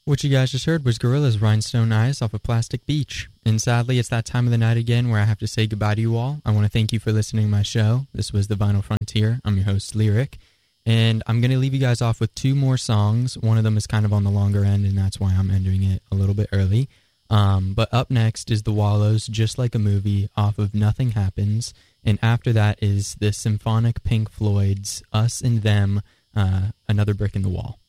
What you guys just heard was Gorillaz' Rhinestone Eyes off of Plastic Beach. And sadly, it's that time of the night again where I have to say goodbye to you all. I want to thank you for listening to my show. This was The Vinyl Frontier. I'm your host, Lyric. And I'm going to leave you guys off with two more songs. One of them is kind of on the longer end, and that's why I'm ending it a little bit early. But up next is The Wallows, Just Like a Movie, off of Nothing Happens. And after that is the symphonic Pink Floyd's Us and Them, Another Brick in the Wall.